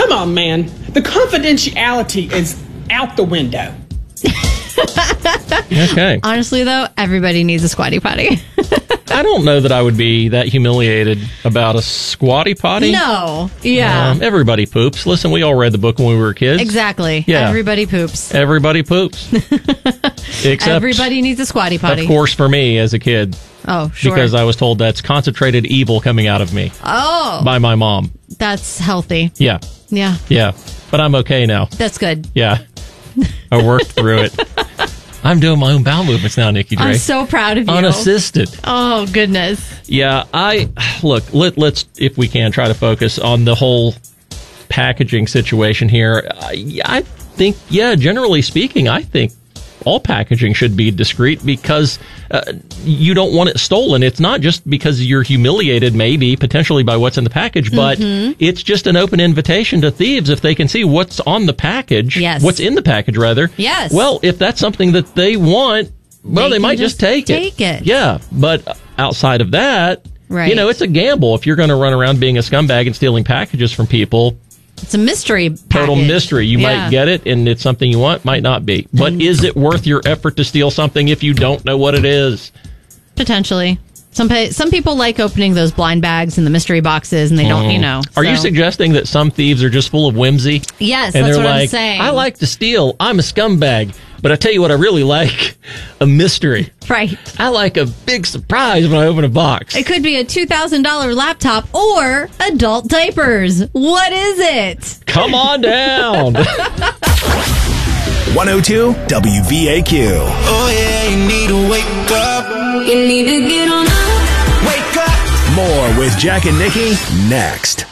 Come on, man. The confidentiality is out the window. Okay. Honestly, though, everybody needs a squatty potty. I don't know that I would be that humiliated about a squatty potty. No. Yeah. Everybody poops. Listen, we all read the book when we were kids. Exactly. Yeah. Everybody poops. Everybody poops. Except, Everybody needs a squatty potty. of course, for me as a kid. Oh, sure. Because I was told that's concentrated evil coming out of me. Oh. By my mom. That's healthy. Yeah. Yeah. Yeah. But I'm okay now. That's good. Yeah. I worked through it. I'm doing my own bowel movements now, Nikki Dre. I'm so proud of you. Unassisted. Oh, goodness. Yeah, let's, if we can, try to focus on the whole packaging situation here. I think, generally speaking, I think all packaging should be discreet because you don't want it stolen. It's not just because you're humiliated, maybe, potentially by what's in the package, but it's just an open invitation to thieves if they can see what's on the package. Yes. What's in the package, rather. Yes. Well, if that's something that they want, well, they might just take it. Yeah, but outside of that, right. It's a gamble. If you're going to run around being a scumbag and stealing packages from people, it's a mystery package. Total mystery. You might get it, and it's something you want, might not be. But is it worth your effort to steal something if you don't know what it is? Potentially. Some people like opening those blind bags and the mystery boxes, and they don't, Are you suggesting that some thieves are just full of whimsy? Yes, and that's they're what like, I'm saying. I like to steal. I'm a scumbag. But I tell you what I really like, a mystery. Right. I like a big surprise when I open a box. It could be a $2,000 laptop or adult diapers. What is it? Come on down. 102 WVAQ. Oh yeah, you need to wake up. You need to get on up. Wake up. More with Jack and Nikki next.